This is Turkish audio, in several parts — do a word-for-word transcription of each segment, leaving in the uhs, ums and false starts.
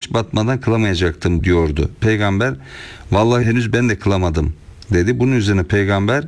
güneş batmadan kılamayacaktım diyordu. Peygamber vallahi henüz ben de kılamadım dedi. Bunun üzerine peygamber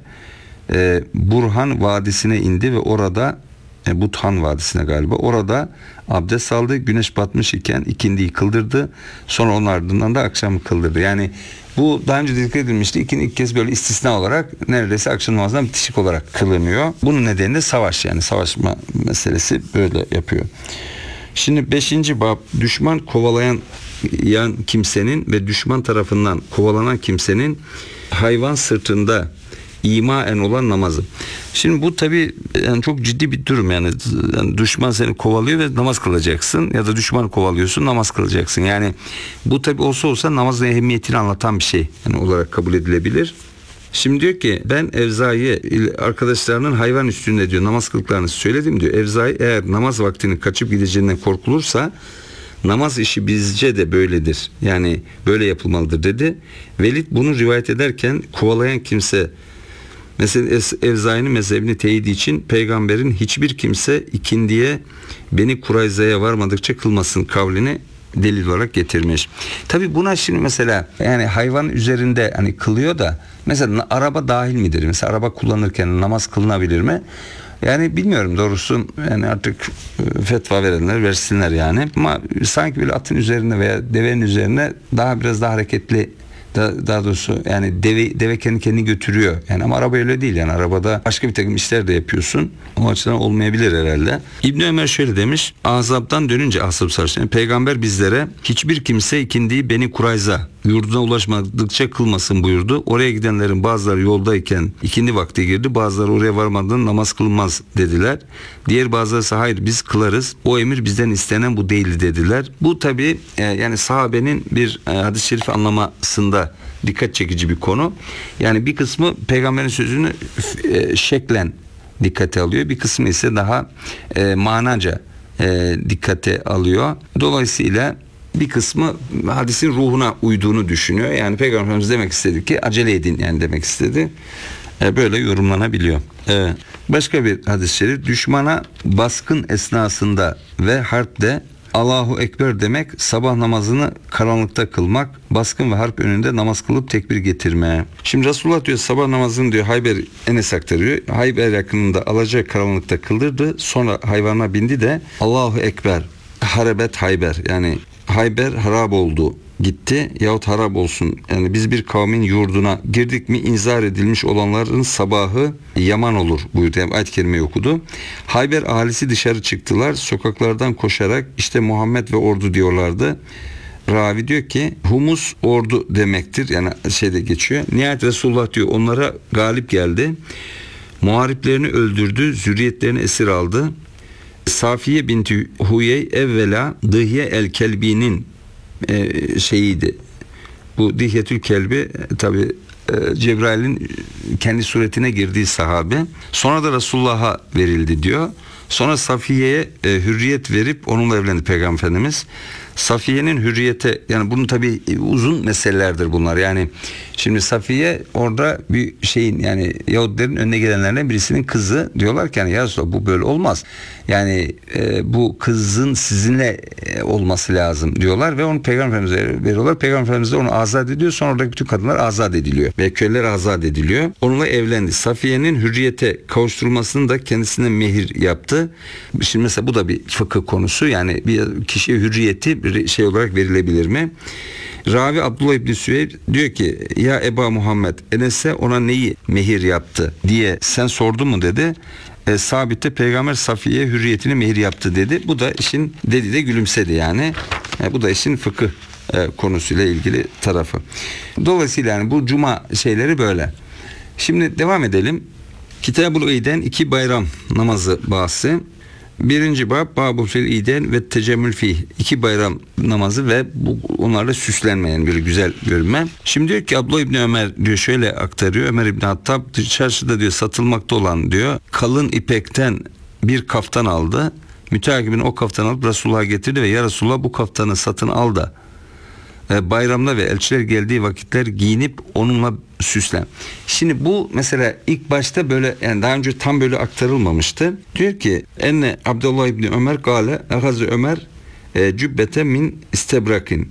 e, Burhan Vadisi'ne indi ve orada e, Buthan Vadisi'ne galiba orada abdest aldı. Güneş batmış iken ikindiyi kıldırdı. Sonra onun ardından da akşamı kıldırdı. Yani bu daha önce dikkat edilmişti. İkindi ilk kez böyle istisna olarak neredeyse akşam namazından bitişik olarak kılınıyor. Bunun nedeni de savaş, yani savaşma meselesi böyle yapıyor. Şimdi beşinci bab, düşman kovalayan yan kimsenin ve düşman tarafından kovalanan kimsenin hayvan sırtında imaen olan namazı. Şimdi bu tabii yani çok ciddi bir durum, yani, yani düşman seni kovalıyor ve namaz kılacaksın, ya da düşman kovalıyorsun, namaz kılacaksın. Yani bu tabii olsa olsa namazın ehemmiyetini anlatan bir şey yani olarak kabul edilebilir. Şimdi diyor ki ben Evzai'ye arkadaşlarının hayvan üstünde diyor namaz kıldıklarını söyledim diyor. Evzai eğer namaz vaktinin kaçıp gideceğinden korkulursa namaz işi bizce de böyledir, yani böyle yapılmalıdır dedi. Velid bunu rivayet ederken kovalayan kimse, mesela Evzai'nin mezhebini teyidi için peygamberin hiçbir kimse ikindiye Beni Kurayza'ya varmadıkça kılmasın kavlini delil olarak getirmiş. Tabi buna şimdi mesela yani hayvan üzerinde hani kılıyor da mesela araba dahil midir? Mesela araba kullanırken namaz kılınabilir mi? Yani bilmiyorum doğrusu, yani artık fetva verenler versinler yani. Ama sanki böyle atın üzerine veya devenin üzerine daha biraz daha hareketli, daha, daha doğrusu yani deve, deve kendi kendini götürüyor. Yani ama araba öyle değil, yani arabada başka bir takım işler de yapıyorsun. O açıdan olmayabilir herhalde. İbn Ömer şöyle demiş. Ahzab'dan dönünce Ahzab Savaşı, yani peygamber bizlere hiçbir kimse ikindiyi Beni Kurayza yurduna ulaşmadıkça kılmasın buyurdu. Oraya gidenlerin bazıları yoldayken ikindi vakti girdi. Bazıları oraya varmadan namaz kılmaz dediler. Diğer bazıları ise hayır biz kılarız. O emir bizden istenen bu değildi dediler. Bu tabi e, yani sahabenin bir e, hadis-i şerif anlamasında dikkat çekici bir konu. Yani bir kısmı peygamberin sözünü e, şeklen dikkate alıyor. Bir kısmı ise daha e, manaca e, dikkate alıyor. Dolayısıyla bir kısmı hadisin ruhuna uyduğunu düşünüyor. Yani Peygamberimiz demek istedi ki acele edin yani demek istedi. E, böyle yorumlanabiliyor. E, başka bir hadis-i şerif, düşmana baskın esnasında ve harpte Allahu Ekber demek, sabah namazını karanlıkta kılmak, baskın ve harp önünde namaz kılıp tekbir getirme. Şimdi Resulullah diyor sabah namazını diyor Hayber, Enes aktarıyor. Hayber yakınında alacak karanlıkta kıldırdı. Sonra hayvana bindi de Allahu Ekber, harabet Hayber, yani Hayber harap oldu, gitti yahut harap olsun. Yani biz bir kavmin yurduna girdik mi inzar edilmiş olanların sabahı yaman olur buyurdu. Yani ayet-i kerimeyi okudu. Hayber ahalisi dışarı çıktılar. Sokaklardan koşarak işte Muhammed ve ordu diyorlardı. Ravi diyor ki humus ordu demektir. Yani şeyde geçiyor. Nihayet Resulullah diyor onlara galip geldi. Muhariplerini öldürdü. Zürriyetlerini esir aldı. Safiye binti Huyey evvela Dihye el-Kelbi'nin e, şeyiydi. Bu Dihyetül Kelbi e, tabi e, Cebrail'in kendi suretine girdiği sahabe. Sonra da Resulullah'a verildi diyor. Sonra Safiye'ye e, hürriyet verip onunla evlendi Peygamber Efendimiz. Safiye'nin hürriyete, yani bunun tabi uzun meselelerdir bunlar. Yani şimdi Safiye orada bir şeyin, yani Yahudilerin önüne gelenlerden birisinin kızı, diyorlar ki yani ya Resulallah bu böyle olmaz. Yani e, bu kızın sizinle e, olması lazım diyorlar ve onu Peygamber Efendimiz'e veriyorlar. Peygamber Efendimiz de onu azat ediyor. Sonra oradaki bütün kadınlar azat ediliyor ve köleler azat ediliyor. Onunla evlendi. Safiye'nin hürriyete kavuşturulmasını da kendisine mehir yaptı. Şimdi mesela bu da bir fıkıh konusu. Yani bir kişiye hürriyeti bir şey olarak verilebilir mi? Ravi Abdullah İbni Süheyb diyor ki ya Eba Muhammed, Enes'e ona neyi mehir yaptı diye sen sordun mu dedi. E, Sabit'te Peygamber Safiye'ye hürriyetini mehir yaptı dedi. Bu da işin dedi de gülümsedi yani. E, bu da işin fıkıh e, konusuyla ilgili tarafı. Dolayısıyla yani bu cuma şeyleri böyle. Şimdi devam edelim. Kitab-ül İd'den iki bayram namazı bahsi. Birinci bab Babul fil İden ve tecemmül fih, iki bayram namazı ve bu, onlarla süslenmeyen bir güzel görünme. Şimdi diyor ki Abdullah İbni Ömer diyor şöyle aktarıyor. Ömer İbni Hattab çarşıda diyor satılmakta olan diyor kalın ipekten bir kaftan aldı. Müteakibin o kaftanı alıp Resulullah'a getirdi ve ya Resulullah bu kaftanı satın al da bayramda ve elçiler geldiği vakitler giyinip onunla süslen. Şimdi bu mesela ilk başta böyle, yani daha önce tam böyle aktarılmamıştı. Diyor ki enne Abdullah İbni Ömer gale ehaze Ömer e, cübbete min istebrakin.